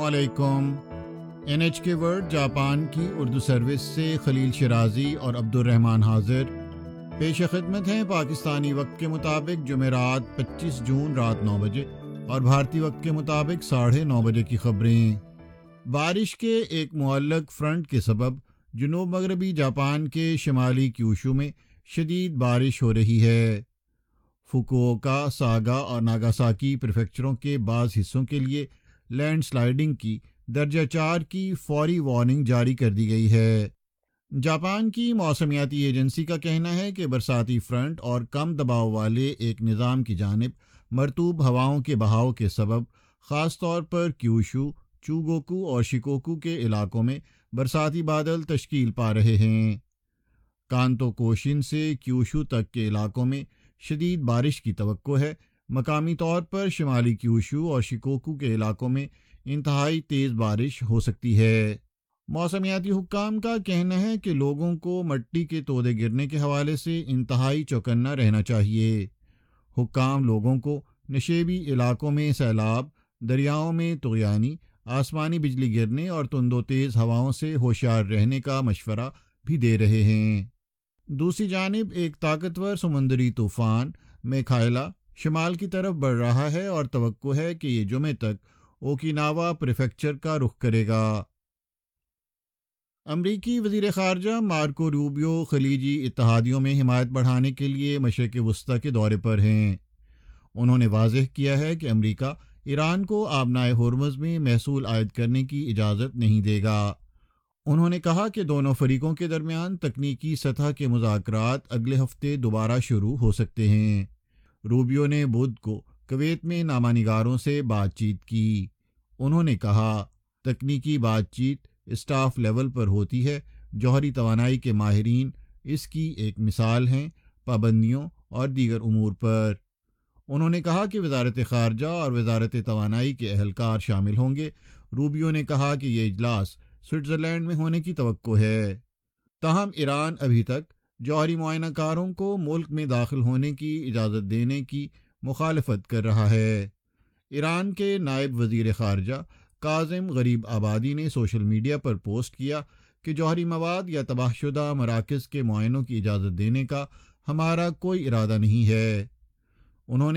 علیکم۔ NHK world Japan کی Urdu service سے خلیل شرازی اور عبدالرحمن حاضر پیش خدمت ہیں۔ پاکستانی وقت کے مطابق جمعرات 25 جون رات 9 بجے اور بھارتی وقت کے مطابق 9:30 بجے کی خبریں۔ بارش کے ایک معلق فرنٹ کے سبب جنوب مغربی جاپان کے شمالی کیوشو میں شدید بارش ہو رہی ہے۔ فوکووکا، ساگا اور ناگاساکی پریفیکچروں کے بعض حصوں کے لیے لینڈ سلائیڈنگ کی درجہ 4 کی فوری وارننگ جاری کر دی گئی ہے۔ جاپان کی موسمیاتی ایجنسی کا کہنا ہے کہ برساتی فرنٹ اور کم دباؤ والے ایک نظام کی جانب مرطوب ہوائوں کے بہاؤ کے سبب خاص طور پر کیوشو، چوگوکو اور شیکوکو کے علاقوں میں برساتی بادل تشکیل پا رہے ہیں۔ کانتو کوشن سے کیوشو تک کے علاقوں میں شدید بارش کی توقع ہے۔ مقامی طور پر شمالی کیوشو اور شیکوکو کے علاقوں میں انتہائی تیز بارش ہو سکتی ہے۔ موسمیاتی حکام کا کہنا ہے کہ لوگوں کو مٹی کے تودے گرنے کے حوالے سے انتہائی چوکنا رہنا چاہیے۔ حکام لوگوں کو نشیبی علاقوں میں سیلاب، دریاؤں میں طغیانی، آسمانی بجلی گرنے اور تند و تیز ہواؤں سے ہوشیار رہنے کا مشورہ بھی دے رہے ہیں۔ دوسری جانب ایک طاقتور سمندری طوفان میکھائیلا شمال کی طرف بڑھ رہا ہے اور توقع ہے کہ یہ جمعے تک اوکیناوا پریفیکچر کا رخ کرے گا۔ امریکی وزیر خارجہ مارکو روبیو خلیجی اتحادیوں میں حمایت بڑھانے کے لیے مشرق وسطیٰ کے دورے پر ہیں۔ انہوں نے واضح کیا ہے کہ امریکہ ایران کو آبنائے ہرمز میں محصول عائد کرنے کی اجازت نہیں دے گا۔ انہوں نے کہا کہ دونوں فریقوں کے درمیان تکنیکی سطح کے مذاکرات اگلے ہفتے دوبارہ شروع ہو سکتے ہیں۔ روبیو نے بدھ کو کویت میں نامہ نگاروں سے بات چیت کی۔ انہوں نے کہا، تکنیکی بات چیت اسٹاف لیول پر ہوتی ہے۔ جوہری توانائی کے ماہرین اس کی ایک مثال ہیں، پابندیوں اور دیگر امور پر۔ انہوں نے کہا کہ وزارت خارجہ اور وزارت توانائی کے اہلکار شامل ہوں گے۔ روبیو نے کہا کہ یہ اجلاس سوئٹزرلینڈ میں ہونے کی توقع ہے۔ تاہم ایران ابھی تک جوہری معائنہ کاروں کو ملک میں داخل ہونے کی اجازت دینے کی مخالفت کر رہا ہے۔ ایران کے نائب وزیر خارجہ کاظم غریب آبادی نے سوشل میڈیا پر پوسٹ کیا کہ جوہری مواد یا تباہ شدہ مراکز کے معائنوں کی اجازت دینے کا ہمارا کوئی ارادہ نہیں ہے۔ انہوں نے